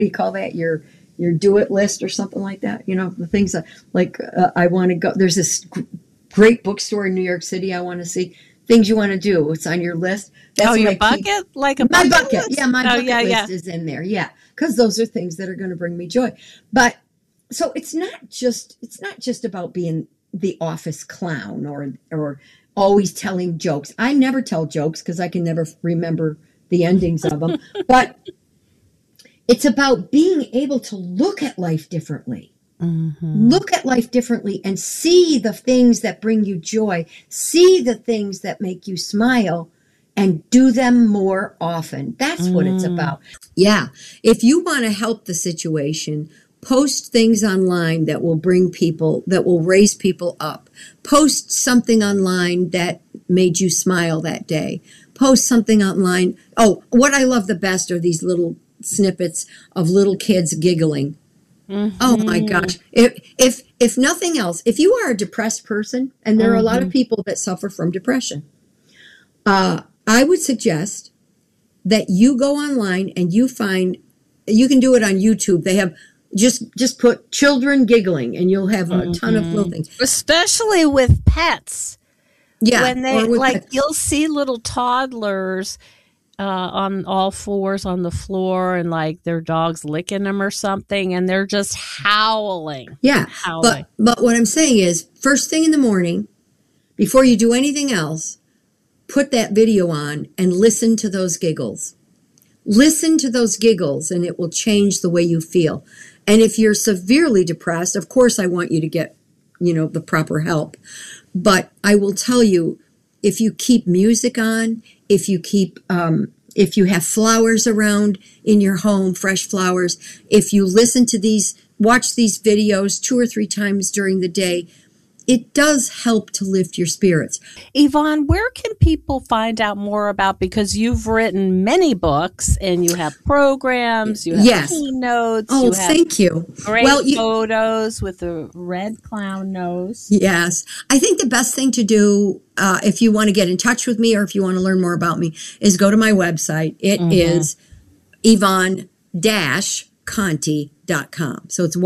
do you call that? Your do it list or something like that. You know, the things that, like, I want to go. There's this great bookstore in New York City I want to see. Things you want to do. What's on your list? That's your bucket? Like a bucket? My bucket. List? Yeah, my bucket list is in there. Yeah, because those are things that are going to bring me joy. But so it's not just about being the office clown or always telling jokes. I never tell jokes because I can never remember the endings of them. But it's about being able to look at life differently. Mm-hmm. Look at life differently and see the things that bring you joy. See the things that make you smile and do them more often. That's what it's about. Yeah. If you want to help the situation, post things online that will bring people, that will raise people up. Post something online that made you smile that day. Post something online. Oh, what I love the best are these little snippets of little kids giggling. Mm-hmm. Oh my gosh. If nothing else, if you are a depressed person, and there are a lot of people that suffer from depression, I would suggest that you go online and you can do it on YouTube. They have just put children giggling and you'll have a ton of little things. Especially with pets. Yeah. When they you'll see little toddlers on all fours on the floor and like their dog's licking them or something and they're just howling. Yeah. Howling. But what I'm saying is, first thing in the morning, before you do anything else, put that video on and listen to those giggles. Listen to those giggles and it will change the way you feel. And if you're severely depressed, of course I want you to get, the proper help. But I will tell you, if you keep music on, if you have flowers around in your home, fresh flowers, if you watch these videos 2 or 3 times during the day, it does help to lift your spirits. Yvonne, where can people find out more about, because you've written many books and you have programs, you have keynotes. Oh, thank you. Great photos with a red clown nose. Yes. I think the best thing to do, if you want to get in touch with me or if you want to learn more about me, is go to my website. It is Yvonne-Conte.com. So it's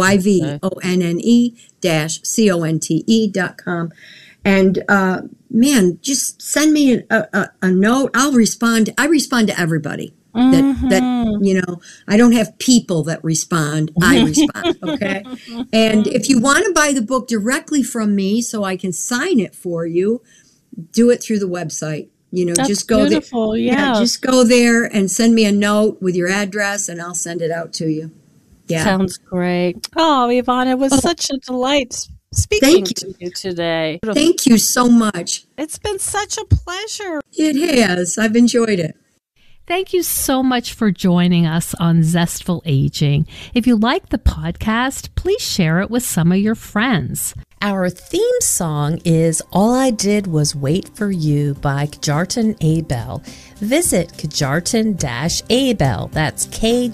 YVONNE-CONTE.com. And man, just send me a note. I'll respond. I respond to everybody. That I don't have people that respond. I respond. Okay. And if you want to buy the book directly from me so I can sign it for you, do it through the website. That's just go beautiful. there. Yeah. Just go there and send me a note with your address and I'll send it out to you. Yeah. Sounds great. Oh, Yvonne, it was such a delight speaking to you today. Thank you so much. It's been such a pleasure. It has. I've enjoyed it. Thank you so much for joining us on Zestful Aging. If you like the podcast, please share it with some of your friends. Our theme song is All I Did Was Wait for You by Kjartan Abel. Visit Kjartan-Abel, that's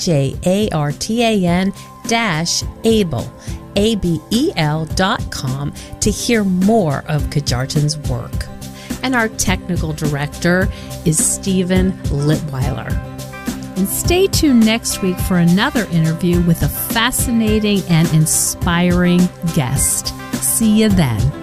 KJARTAN-Abel, ABEL.com to hear more of Kjartan's work. And our technical director is Stephen Litweiler. And stay tuned next week for another interview with a fascinating and inspiring guest. See you then.